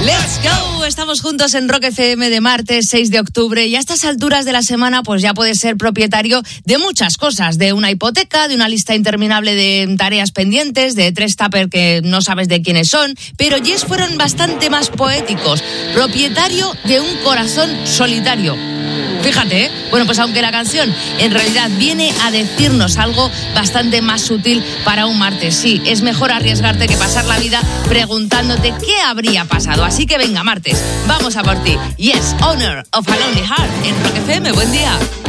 Let's go, estamos juntos en Rock FM de martes 6 de octubre y a estas alturas de la semana pues ya puedes ser propietario de muchas cosas, de una hipoteca, de una lista interminable de tareas pendientes, de 3 tuppers que no sabes de quiénes son, pero Yes fueron bastante más poéticos, propietario de un corazón solitario. Fíjate, ¿eh? Bueno, pues aunque la canción en realidad viene a decirnos algo bastante más sutil para un martes, sí, es mejor arriesgarte que pasar la vida preguntándote qué habría pasado. Así que venga, martes, vamos a por ti. Yes, Owner of a Lonely Heart en Rock FM. Buen día.